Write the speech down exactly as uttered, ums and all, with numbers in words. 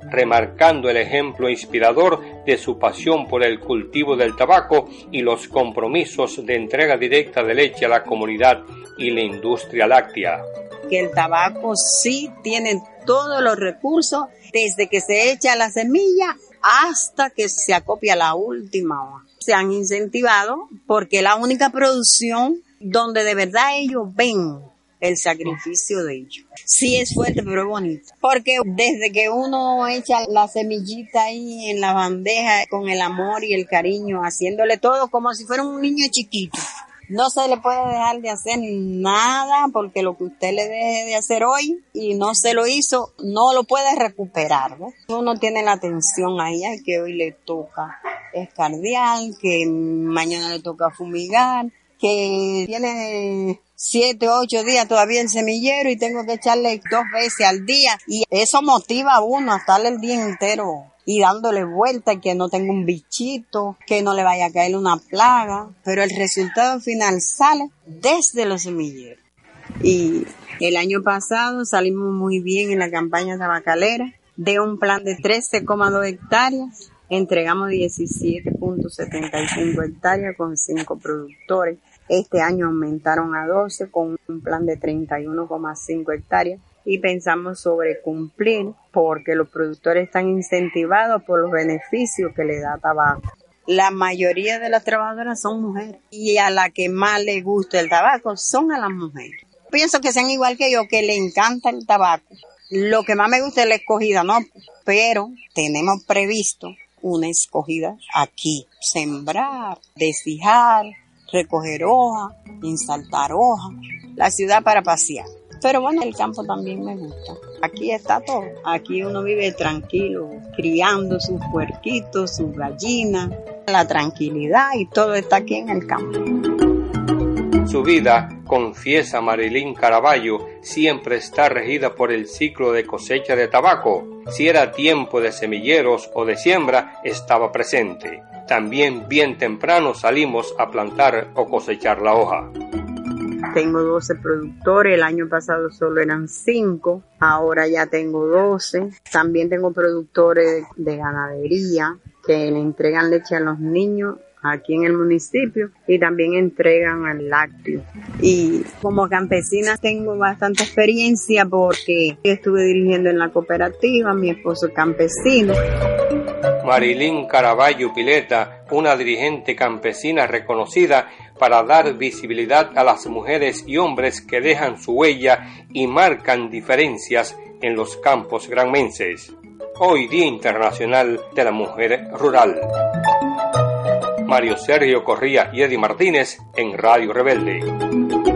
remarcando el ejemplo inspirador de su pasión por el cultivo del tabaco y los compromisos de entrega directa de leche a la comunidad y la industria láctea. Que el tabaco sí tiene todos los recursos, desde que se echa la semilla hasta que se acopia la última hoja. Se han incentivado porque es la única producción donde de verdad ellos ven el sacrificio de ellos. Sí es fuerte, pero es bonito. Porque desde que uno echa la semillita ahí en la bandeja con el amor y el cariño, haciéndole todo como si fuera un niño chiquito. No se le puede dejar de hacer nada, porque lo que usted le deje de hacer hoy y no se lo hizo, no lo puede recuperar, ¿ves? Uno tiene la atención ahí, ay, que hoy le toca escardiar, que mañana le toca fumigar, que tiene siete, ocho días todavía el semillero y tengo que echarle dos veces al día. Y eso motiva a uno a estarle el día entero y dándole vuelta, y que no tenga un bichito, que no le vaya a caer una plaga. Pero el resultado final sale desde los semilleros. Y el año pasado salimos muy bien en la campaña tabacalera. De un plan de trece coma dos hectáreas, entregamos diecisiete punto setenta y cinco hectáreas con cinco productores. Este año aumentaron a doce con un plan de treinta y uno coma cinco hectáreas. Y pensamos sobre cumplir porque los productores están incentivados por los beneficios que le da tabaco. La mayoría de las trabajadoras son mujeres y a la que más le gusta el tabaco son a las mujeres. Pienso que sean igual que yo, que le encanta el tabaco. Lo que más me gusta es la escogida, ¿no? Pero tenemos previsto una escogida aquí. Sembrar, desfijar, recoger hoja, insaltar hoja. La ciudad para pasear. Pero bueno, el campo también me gusta. Aquí está todo. Aquí uno vive tranquilo, criando sus puerquitos, sus gallinas, la tranquilidad, y todo está aquí en el campo. Su vida, confiesa Marilyn Caraballo, siempre está regida por el ciclo de cosecha de tabaco. Si era tiempo de semilleros o de siembra, estaba presente. También bien temprano salimos a plantar o cosechar la hoja. Tengo doce productores, el año pasado solo eran cinco, ahora ya tengo doce. También tengo productores de ganadería que le entregan leche a los niños aquí en el municipio y también entregan al lácteo. Y como campesina tengo bastante experiencia porque estuve dirigiendo en la cooperativa, mi esposo es campesino. Marilyn Caraballo Pileta, una dirigente campesina reconocida para dar visibilidad a las mujeres y hombres que dejan su huella y marcan diferencias en los campos granmenses. Hoy Día Internacional de la Mujer Rural. Mario Sergio Corría y Eddie Martínez en Radio Rebelde.